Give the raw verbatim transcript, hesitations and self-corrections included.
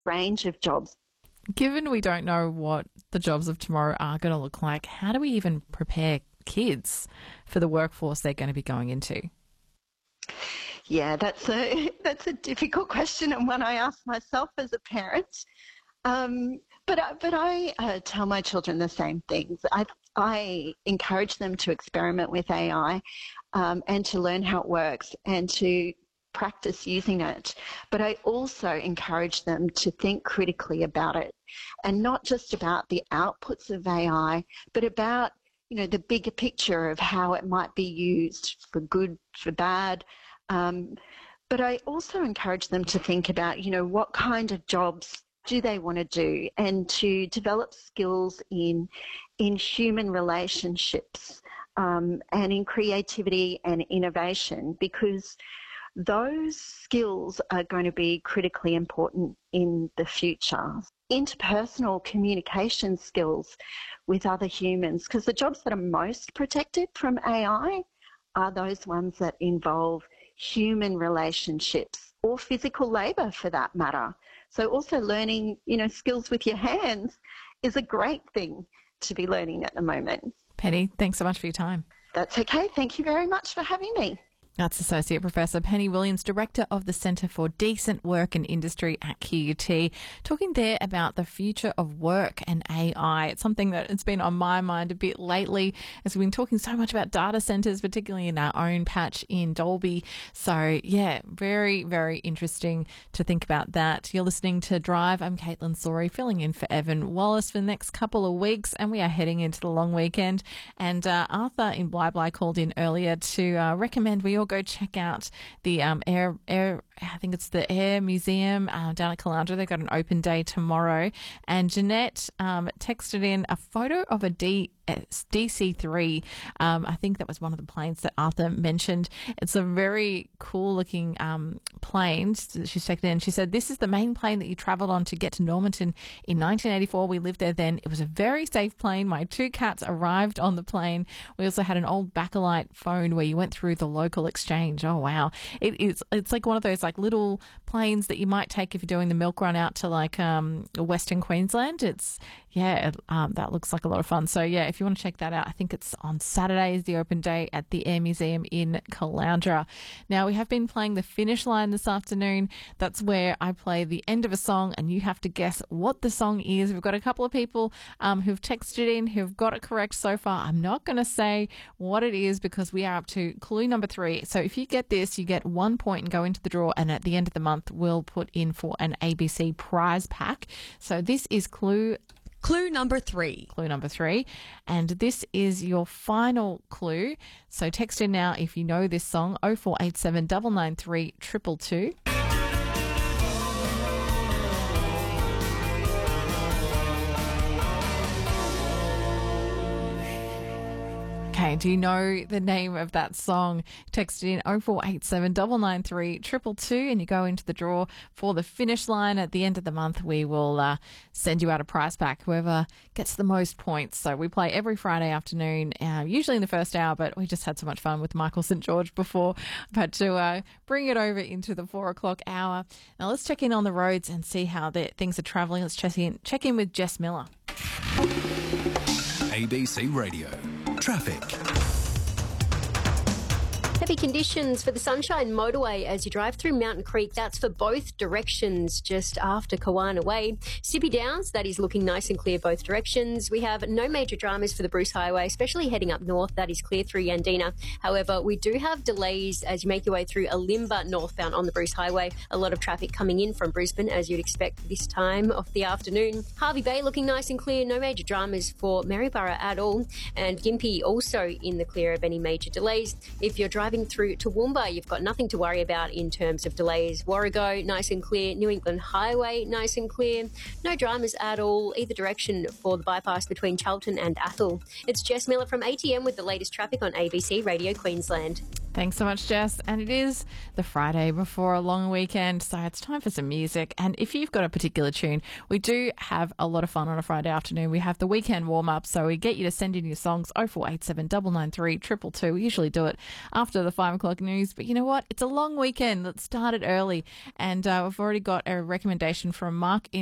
range of jobs. Given we don't know what the jobs of tomorrow are going to look like, how do we even prepare kids for the workforce they're going to be going into? Yeah, that's a that's a difficult question, and one I ask myself as a parent. Um, but I- but I uh, tell my children the same things. I I encourage them to experiment with A I um, and to learn how it works and to practice using it. But I also encourage them to think critically about it, and not just about the outputs of A I, but about, you know, the bigger picture of how it might be used for good, for bad. Um, but I also encourage them to think about, you know, what kind of jobs do they want to do, and to develop skills in in human relationships um, and in creativity and innovation, because those skills are going to be critically important in the future. Interpersonal communication skills with other humans, because the jobs that are most protected from A I are those ones that involve human relationships or physical labour for that matter. So also learning, you know, skills with your hands is a great thing to be learning at the moment. Penny, thanks so much for your time. That's okay. Thank you very much for having me. That's Associate Professor Penny Williams, Director of the Centre for Decent Work and Industry at Q U T, talking there about the future of work and A I. It's something that has been on my mind a bit lately, as we've been talking so much about data centres, particularly in our own patch in Dalby. So, yeah, very, very interesting to think about that. You're listening to Drive. I'm Caitlin Sorey, filling in for Evan Wallace for the next couple of weeks, and we are heading into the long weekend. And uh, Arthur in Bly Bly called in earlier to uh, recommend we all go check out the um, air, air, I think it's the Air Museum uh, down at Caloundra. They've got an open day tomorrow. And Jeanette um, texted in a photo of a D, D C three. Um, I think that was one of the planes that Arthur mentioned. It's a very cool looking um, plane. She's checked in. She said, this is the main plane that you travelled on to get to Normanton in nineteen eighty-four. We lived there then. It was a very safe plane. My two cats arrived on the plane. We also had an old Bakelite phone where you went through the local exchange. Oh, wow. It is, it's like one of those like little planes that you might take if you're doing the milk run out to like um, Western Queensland. It's, yeah, um, that looks like a lot of fun. So, yeah, if you want to check that out, I think it's on Saturday is the open day at the Air Museum in Caloundra. Now, we have been playing the finish line this afternoon. That's where I play the end of a song and you have to guess what the song is. We've got a couple of people um, who've texted in who've got it correct so far. I'm not going to say what it is because we are up to clue number three. So if you get this, you get one point and go into the draw, and at the end of the month, we'll put in for an A B C prize pack. So this is clue Clue number three. Clue number three. And this is your final clue. So text in now if you know this song, oh four eight seven, nine nine three, two two two. Okay, do you know the name of that song? Text it in oh four eight seven, nine nine three, two two two and you go into the draw for the finish line. At the end of the month, we will uh, send you out a prize pack, whoever gets the most points. So we play every Friday afternoon, uh, usually in the first hour, but we just had so much fun with Michael Saint George before. I've had to uh, bring it over into the four o'clock hour. Now let's check in on the roads and see how the, things are travelling. Let's check in, check in with Jess Miller. A B C Radio. Traffic. Heavy conditions for the Sunshine Motorway as you drive through Mountain Creek. That's for both directions just after Kawana Way. Sippy Downs, that is looking nice and clear both directions. We have no major dramas for the Bruce Highway, especially heading up north. That is clear through Yandina. However, we do have delays as you make your way through Alimba northbound on the Bruce Highway. A lot of traffic coming in from Brisbane as you'd expect this time of the afternoon. Harvey Bay looking nice and clear. No major dramas for Maryborough at all. And Gympie also in the clear of any major delays. If you're driving through Toowoomba, you've got nothing to worry about in terms of delays. Warrego, nice and clear. New England Highway, nice and clear. No dramas at all, either direction for the bypass between Charlton and Athol. It's Jess Miller from A T M with the latest traffic on A B C Radio Queensland. Thanks so much, Jess. And it is the Friday before a long weekend, so it's time for some music. And if you've got a particular tune, we do have a lot of fun on a Friday afternoon. We have the weekend warm-up, so we get you to send in your songs oh four eight seven, nine nine three, two two two. We usually do it after the five o'clock news, but you know what? It's a long weekend that started early, and uh, we've already got a recommendation from Mark in